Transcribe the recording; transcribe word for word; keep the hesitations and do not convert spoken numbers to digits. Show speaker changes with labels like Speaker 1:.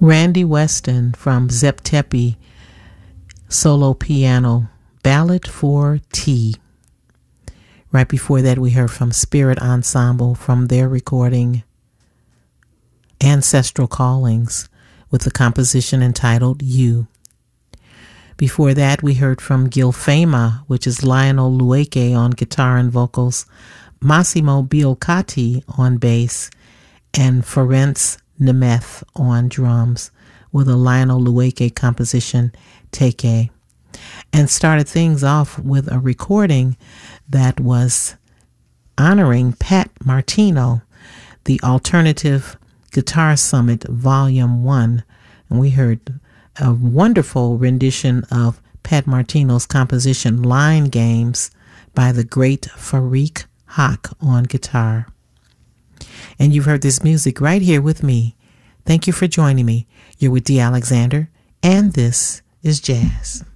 Speaker 1: Randy Weston from Zep Tepi, solo piano, Ballad for Tea. Right before that, we heard from Spirit Ensemble from their recording Ancestral Callings with the composition entitled You. Before that, we heard from Gilfama, which is Lionel Lueke on guitar and vocals, Massimo Biolcati on bass, and Ferenc Nemeth on drums with a Lionel Lueke composition, Teke. And started things off with a recording that was honoring Pat Martino, the Alternative Guitar Summit Volume one. And we heard a wonderful rendition of Pat Martino's composition Line Games by the great Farik Haq on guitar. And you've heard this music right here with me. Thank you for joining me. You're with Dee Alexander, and this is Jazz.